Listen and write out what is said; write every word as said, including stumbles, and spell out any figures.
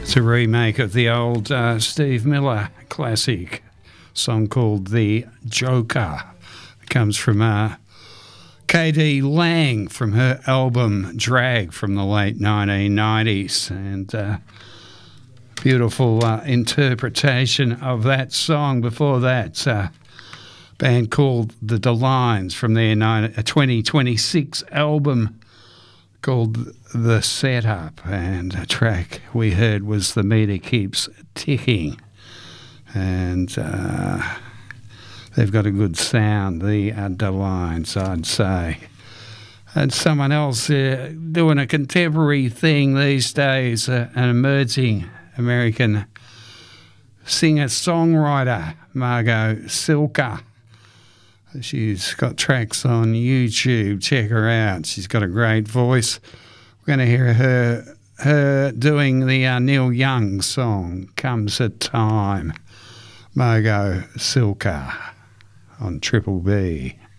It's a remake of the old uh, Steve Miller classic song called The Joker. It comes from uh, K D Lang from her album Drag from the late nineteen nineties. And uh, beautiful uh, interpretation of that song. Before that, uh, band called The Delines from their twenty twenty-six album called The Setup, and a track we heard was The Meter Keeps Ticking. And uh, they've got a good sound, the uh, Delines, I'd say. And someone else uh, doing a contemporary thing these days, uh, an emerging American singer-songwriter, Margot Cilka. She's got tracks on YouTube. Check her out. She's got a great voice. We're going to hear her her doing the uh, Neil Young song, Comes a Time. Margot Cilka on Triple B.